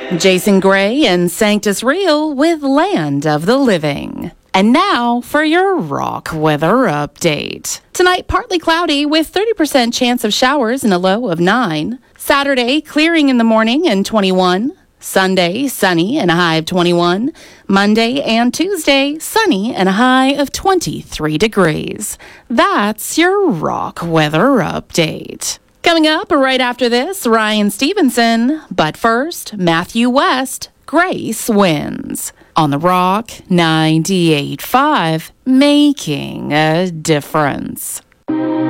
Jason Gray and Sanctus Real with Land of the Living. And now for your rock weather update. Tonight, partly cloudy with 30% chance of showers and a low of 9. Saturday, clearing in the morning and 21. Sunday, sunny and a high of 21. Monday and Tuesday, sunny and a high of 23 degrees. That's your rock weather update. Coming up right after this, Ryan Stevenson. But first, Matthew West, Grace Wins. On the Rock 98.5, making a difference.